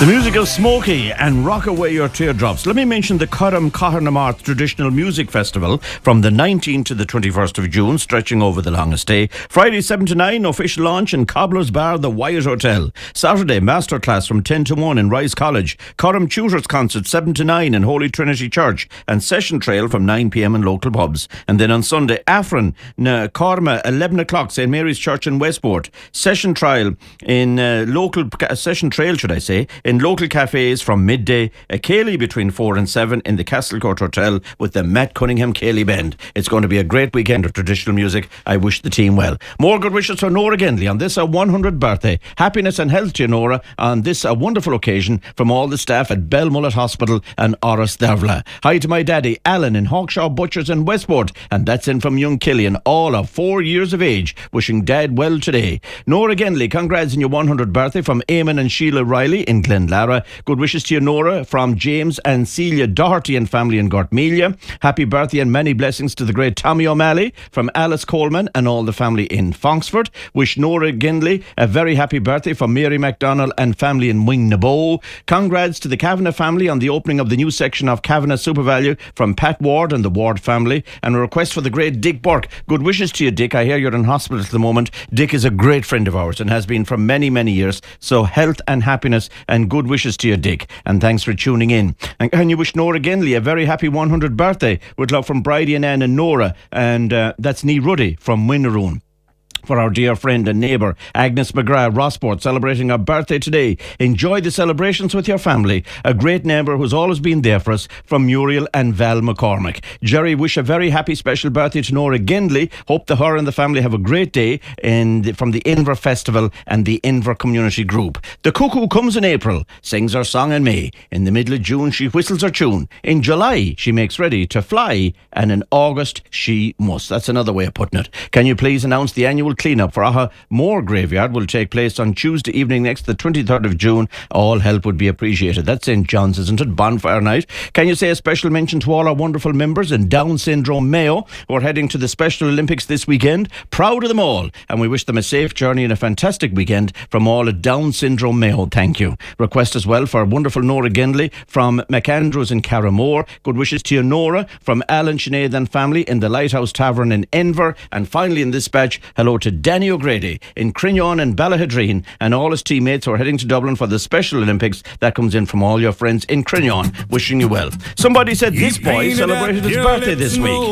The music of Smokey and Rock Away Your Teardrops. Let me mention the Curram Cahernamarth Traditional Music Festival from the 19th to the 21st of June, stretching over the longest day. Friday 7 to 9, official launch in Cobbler's Bar, the Wyatt Hotel. Saturday, masterclass from 10 to 1 in Rice College. Curram Tutors Concert 7 to 9 in Holy Trinity Church. And Session Trail from 9 p.m. in local pubs. And then on Sunday, Afrin, Corma, 11 o'clock, St. Mary's Church in Westport. Session Trail in Session Trail, should I say, in local cafes from midday, a Cayley between 4 and 7 in the Castlecourt Hotel with the Matt Cunningham Cayley Band. It's going to be a great weekend of traditional music. I wish the team well. More good wishes for Nora Gendley on this 100th birthday. Happiness and health to you, Nora, on this wonderful occasion from all the staff at Belmullet Hospital and Oris Dervla. Hi to my daddy, Alan, in Hawkshaw Butchers in Westport, and that's in from young Killian, all of 4 years of age, wishing Dad well today. Nora Gendley, congrats on your 100th birthday from Eamon and Sheila Riley in Glenlara. Good wishes to you, Nora, from James and Celia Doherty and family in Gortmelia. Happy birthday and many blessings to the great Tommy O'Malley from Alice Coleman and all the family in Fonksford. Wish Nora Gendley a very happy birthday from Mary MacDonald and family in Wingnabo. Congrats to the Kavanagh family on the opening of the new section of Kavanagh SuperValu from Pat Ward and the Ward family. And a request for the great Dick Burke. Good wishes to you, Dick. I hear you're in hospital at the moment. Dick is a great friend of ours and has been for many, many years. So health and happiness and good wishes to you, Dick, and thanks for tuning in. And can you wish Nora Gendley a very happy 100th birthday with love from Bridie and Anne and Nora, and that's Nee Ruddy from Winnaroon. For our dear friend and neighbour Agnes McGrath Rossport, celebrating her birthday today. Enjoy the celebrations with your family. A great neighbour who's always been there for us, from Muriel and Val McCormick. Jerry, wish a very happy special birthday to Nora Gendley. Hope that her and the family have a great day from the Inver Festival and the Inver Community Group. The cuckoo comes in April, sings her song in May. In the middle of June she whistles her tune. In July she makes ready to fly, and in August she must. That's another way of putting it. Can you please announce the annual clean-up for Aha Moore Graveyard will take place on Tuesday evening next, the 23rd of June. All help would be appreciated. That's St. John's, isn't it? Bonfire night. Can you say a special mention to all our wonderful members in Down Syndrome Mayo who are heading to the Special Olympics this weekend? Proud of them all, and we wish them a safe journey and a fantastic weekend from all at Down Syndrome Mayo. Thank you. Request as well for wonderful Nora Gendley from McAndrews in Carramore. Good wishes to you, Nora, from Alan Sinead and family in the Lighthouse Tavern in Enver. And finally in this batch, hello to Danny O'Grady in Crignon and Ballahadreen and all his teammates who are heading to Dublin for the Special Olympics. That comes in from all your friends in Crignon, wishing you well. Somebody said this boy celebrated his birthday this week.